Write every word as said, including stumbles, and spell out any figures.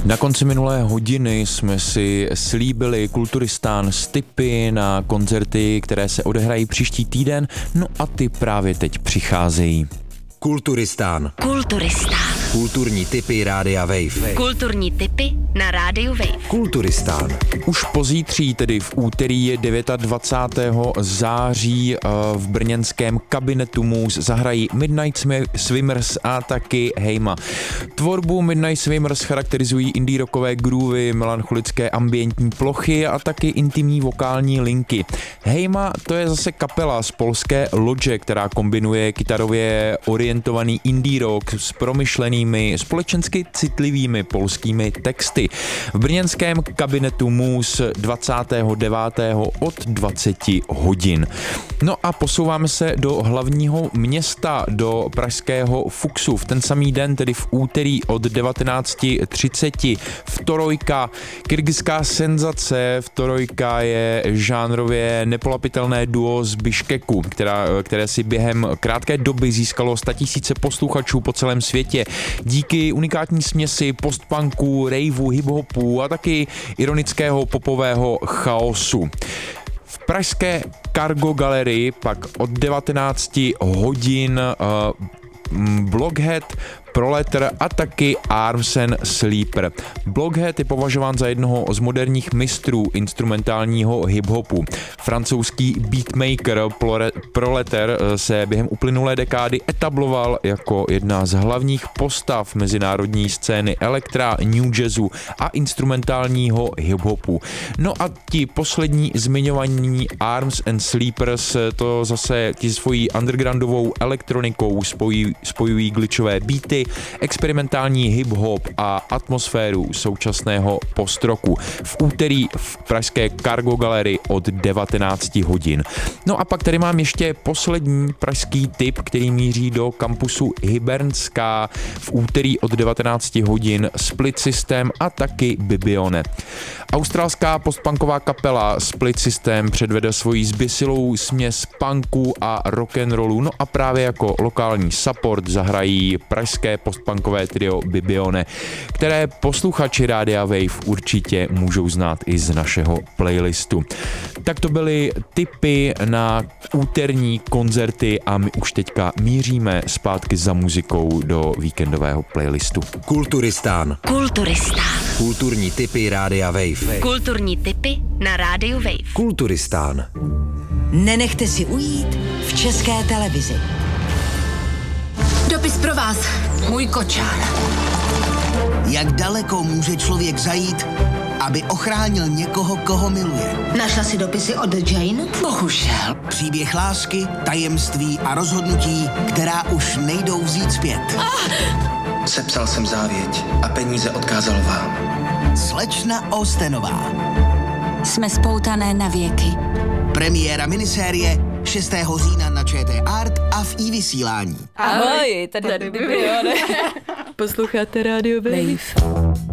Na konci minulé hodiny jsme si slíbili Kulturistán s tipy na koncerty, které se odehrají příští týden, no a ty právě teď přicházejí. Kulturistán. Kulturistán. Kulturní tipy Rádia Wave. Kulturní tipy na Rádiu Wave. Kulturistán. Už pozítří, tedy v úterý je dvacátého devátého září v brněnském Kabinetu Mus zahrají Midnight Swimmers a taky Hejma. Tvorbu Midnight Swimmers charakterizují indie rockové groovy, melancholické ambientní plochy a taky intimní vokální linky. Hejma to je zase kapela z polské Lodže, která kombinuje kytarově orientovaný indie rock s promyšlenými, společensky citlivými polskými texty. V brněnském Kabinetu Mus dvacátého devátého od dvaceti hodin. No a posouváme se do hlavního města, do pražského Fuxu. V ten samý den, tedy v úterý od devatenáct třicet, Vtorojka, kyrgyzská senzace. Vtorojka je žánrově nepolapitelné duo z Biškeku, která, které si během krátké doby získalo statisíce posluchačů po celém světě díky unikátní směsi postpunku, raveu, hiphopu a taky ironického popového chaosu. V pražské Cargo galerii pak od devatenáct hodin uh, Blockhead, Proletar a taky Arms and Sleeper. Blockhead je považován za jednoho z moderních mistrů instrumentálního hiphopu. Francouzský beatmaker Proletar se během uplynulé dekády etabloval jako jedna z hlavních postav mezinárodní scény elektra, new jazzu a instrumentálního hiphopu. No a ti poslední zmiňovaní Arms and Sleepers to zase ti svojí undergroundovou elektronikou spojují, spojují glitchové beaty, experimentální hip-hop a atmosféru současného postroku. V úterý v pražské Cargo galerii od devatenáct hodin. No a pak tady mám ještě poslední pražský tip, který míří do kampusu Hybernská v úterý od devatenáct hodin Split System a taky Bibione. Australská postpunková kapela Split System předvede svoji zběsilou směs punku a rock'n'rollu, no a právě jako lokální support zahrají pražské postpunkové trio Bibione, které posluchači Rádia Wave určitě můžou znát i z našeho playlistu. Tak to byly tipy na úterní koncerty a my už teďka míříme zpátky za muzikou do víkendového playlistu. Kulturistán. Kulturistán. Kulturní tipy Rádia Wave. Kulturní tipy na Rádiu Wave. Kulturistán. Nenechte si ujít v České televizi. Dopis pro vás, můj kočár. Jak daleko může člověk zajít, aby ochránil někoho, koho miluje? Našla si dopisy od Jane? Bohužel. Příběh lásky, tajemství a rozhodnutí, která už nejdou vzít zpět. Ah! Sepsal jsem závěť a peníze odkázal vám. Slečna Austenová. Jsme spoutané na věky. Premiéra minisérie šestého října na ČT Art a v iVysílání. Ahoj, tady, tady Bibione. Posloucháte Rádio Wave.